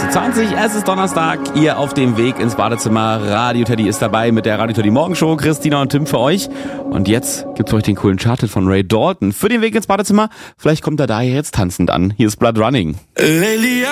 20. Es ist Donnerstag, ihr auf dem Weg ins Badezimmer. Radio Teddy ist dabei mit der Radio Teddy Morgenshow. Christina und Tim für euch. Und jetzt gibt's euch den coolen Chart von Ray Dalton für den Weg ins Badezimmer. Vielleicht kommt er daher jetzt tanzend an. Hier ist Blood Running.